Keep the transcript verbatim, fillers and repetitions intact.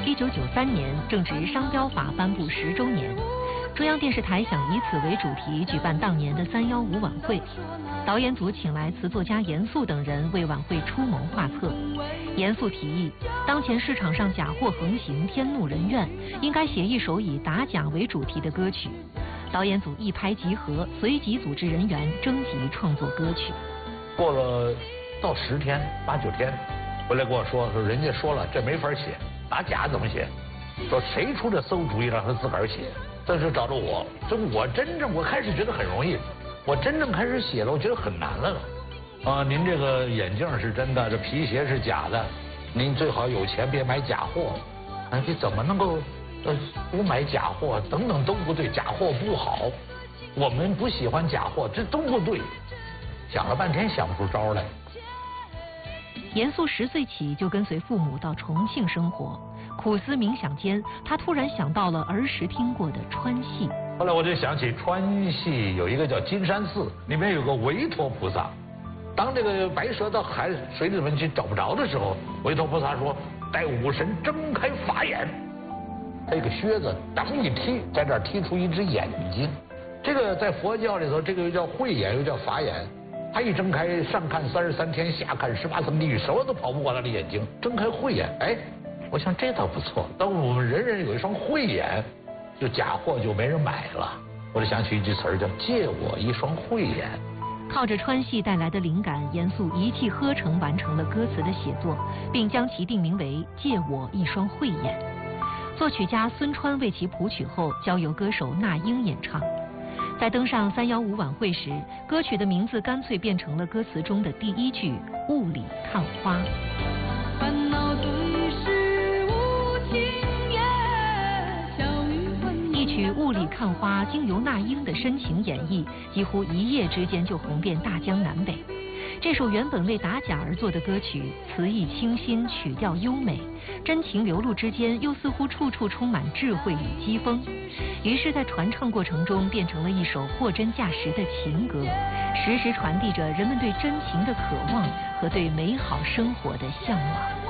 一九九三年正值商标法颁布十周年，中央电视台想以此为主题举办当年的三幺五晚会。导演组请来词作家严肃等人为晚会出谋划策。严肃提议，当前市场上假货横行，天怒人怨，应该写一首以打假为主题的歌曲。导演组一拍即合，随即组织人员征集创作歌曲。 过了到十天八九天，回来跟我说说人家说了这没法写，打假怎么写？说谁出这馊主意让他自个儿写？这就找着我，这我真正我开始觉得很容易，我真正开始写了，我觉得很难了。啊，您这个眼镜是真的，这皮鞋是假的，您最好有钱别买假货。哎，你怎么能够呃不买假货？等等都不对，假货不好，我们不喜欢假货，这都不对。想了半天想不出招来。 严肃十岁起就跟随父母到重庆生活，苦思冥想间，他突然想到了儿时听过的川戏。 后来我就想起川戏有一个叫金山寺，里面有个韦陀菩萨。当这个白蛇到海水里面去找不着的时候，韦陀菩萨说：“待武神睁开法眼。”他一个靴子当一踢，在这儿踢出一只眼睛。这个在佛教里头，这个又叫慧眼，又叫法眼。他一睁开，上看三十三天，下看十八层地狱，什么都跑不过他的眼睛。睁开慧眼，哎，我想这倒不错。当我们人人有一双慧眼，就假货就没人买了。我就想起一句词儿，叫借我一双慧眼。 靠着川戏带来的灵感，严肃一气呵成完成了歌词的写作，并将其定名为《借我一双慧眼》。作曲家孙川为其谱曲后，交由歌手那英演唱。在登上三幺五晚会时，歌曲的名字干脆变成了歌词中的第一句“雾里看花”。 烦恼最是无情也，小雨问一曲《雾里看花》经由那英的深情演绎，几乎一夜之间就红遍大江南北。这首原本为打假而作的歌曲，词意清新，曲调优美，真情流露之间，又似乎处处充满智慧与讥讽。于是，在传唱过程中，变成了一首货真价实的情歌，时时传递着人们对真情的渴望和对美好生活的向往。